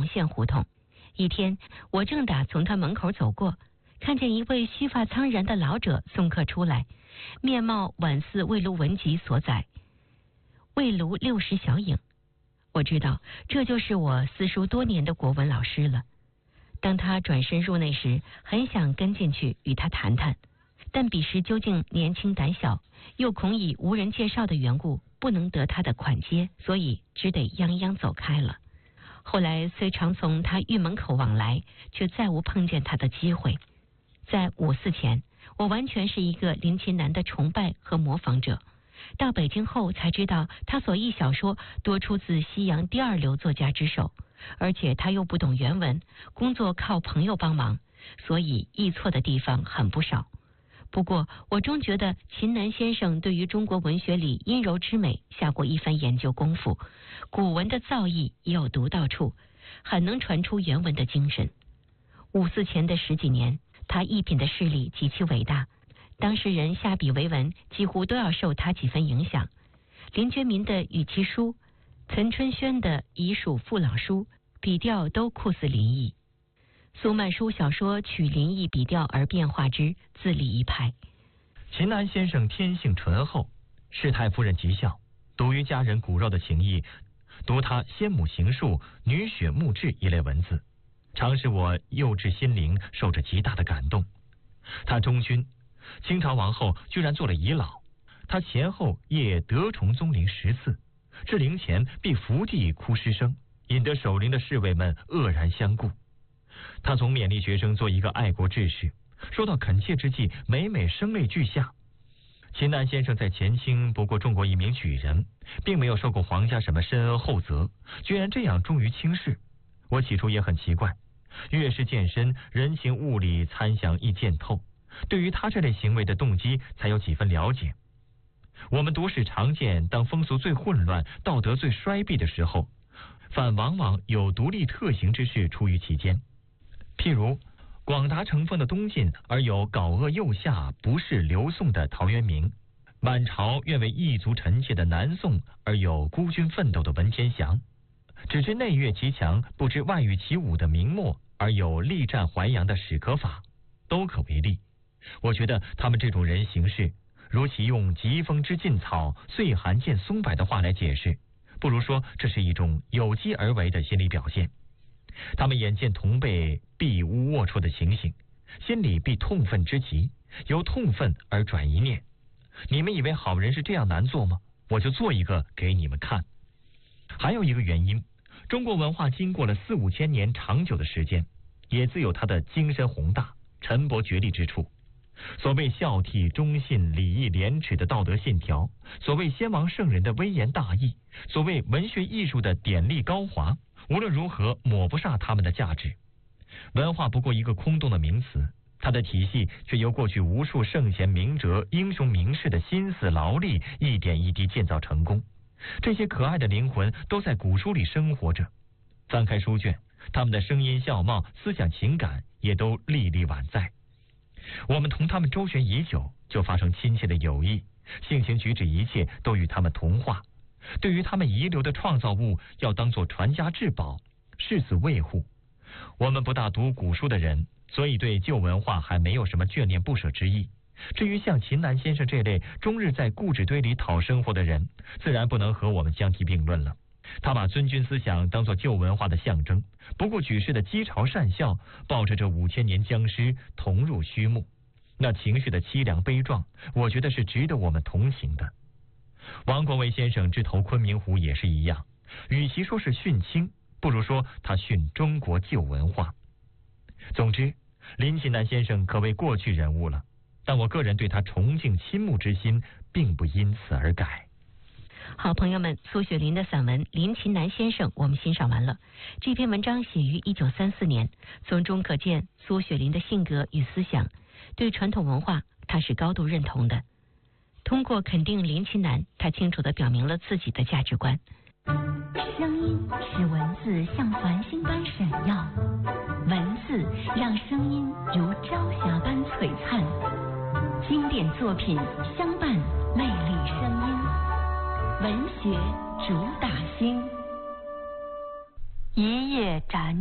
县胡同。一天，我正打从他门口走过，看见一位须发苍然的老者送客出来，面貌宛似魏卢文集所载魏卢60小影。我知道这就是我私塾多年的国文老师了。当他转身入内时，很想跟进去与他谈谈，但彼时究竟年轻胆小，又恐以无人介绍的缘故不能得他的款接，所以只得泱泱走开了。后来虽常从他寓门口往来，却再无碰见他的机会。在54前，我完全是一个林琴南的崇拜和模仿者。到北京后才知道，他所译小说多出自西洋第2流作家之手，而且他又不懂原文，工作靠朋友帮忙，所以译错的地方很不少。不过我终觉得秦南先生对于中国文学里阴柔之美下过一番研究功夫，古文的造诣也有独到处，很能传出原文的精神。54前的10几年，他译品的势力极其伟大，当时人下笔为文几乎都要受他几分影响。林觉民的《与其书》，岑春轩的《遗属父老书》，笔调都酷似林毅。苏曼殊小说取林毅笔调而变化之，自立一派。 秦南先生天性醇厚，世太夫人极孝，笃于家人骨肉的情谊。读他先母行述、女雪墓志一类文字，常使我幼稚心灵受着极大的感动。他忠君，清朝王后居然做了遗老，他前后谒德崇宗陵10次，至陵前必伏地哭失声，引得守陵的侍卫们愕然相顾。他总勉励学生做一个爱国志士，说到恳切之际，每每声泪俱下。秦南先生在前清不过中国一名举人，并没有受过皇家什么深恩厚泽，居然这样忠于清室。我起初也很奇怪，越是见深，人情物理参详亦见透，对于他这类行为的动机才有几分了解。我们读史常见，当风俗最混乱、道德最衰敝的时候，反往往有独立特行之事出于其间。譬如广达成风的东晋，而有稿恶右下不是刘宋的陶渊明；满朝愿为异族臣妾的南宋，而有孤军奋斗的文天祥；只知内乐极强，不知外语其武的明末，而有力战淮阳的史可法，都可为例。我觉得他们这种人行事，如其用疾风知劲草，岁寒见松柏的话来解释，不如说这是一种有机而为的心理表现。他们眼见同辈必无龌龊的情形，心里必痛愤之极，由痛愤而转一念：你们以为好人是这样难做吗？我就做一个给你们看。还有一个原因，中国文化经过了4、5千年长久的时间，也自有它的精深宏大、沉薄绝丽之处。所谓孝悌忠信礼义廉耻的道德信条，所谓先王圣人的微言大义，所谓文学艺术的典丽高华，无论如何抹不煞他们的价值。文化不过一个空洞的名词，它的体系却由过去无数圣贤明哲、英雄名士的心思劳力一点一滴建造成功。这些可爱的灵魂都在古书里生活着，翻开书卷，他们的声音相貌、思想情感也都历历宛在。我们同他们周旋已久，就发生亲切的友谊，性情举止一切都与他们同化。对于他们遗留的创造物，要当作传家至宝，誓死维护。我们不大读古书的人，所以对旧文化还没有什么眷恋不舍之意。至于像秦南先生这类终日在故纸堆里讨生活的人，自然不能和我们相提并论了。他把尊君思想当作旧文化的象征，不顾举世的讥嘲善笑，抱着这5000年僵尸同入虚墓，那情绪的凄凉悲壮，我觉得是值得我们同情的。王国维先生之投昆明湖也是一样，与其说是殉清，不如说他殉中国旧文化。总之，林琴南先生可谓过去人物了，但我个人对他崇敬倾慕之心并不因此而改。 好朋友们，苏雪林的散文《林琴南先生》我们欣赏完了。这篇文章写于1934年，从中可见苏雪林的性格与思想，对传统文化他是高度认同的。通过肯定林琴南，他清楚地表明了自己的价值观。 声音使文字像繁星般闪耀，文字让声音如朝霞般璀璨。经典作品相伴魅力声音，文学